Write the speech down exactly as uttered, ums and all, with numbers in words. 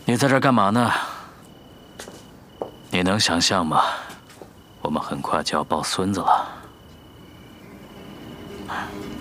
你在这儿干嘛呢？你能想象吗？我们很快就要抱孙子了。